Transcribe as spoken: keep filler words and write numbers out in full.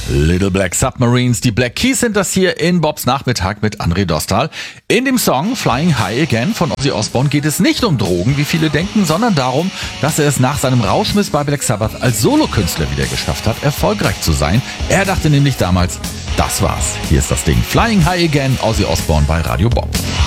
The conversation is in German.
Little Black Submarines, die Black Keys sind das hier in Bobs Nachmittag mit André Dostal. In dem Song Flying High Again von Ozzy Osbourne geht es nicht um Drogen, wie viele denken, sondern darum, dass er es nach seinem Rauschmiss bei Black Sabbath als Solokünstler wieder geschafft hat, erfolgreich zu sein. Er dachte nämlich damals, das war's. Hier ist das Ding Flying High Again, Ozzy Osbourne bei Radio Bob.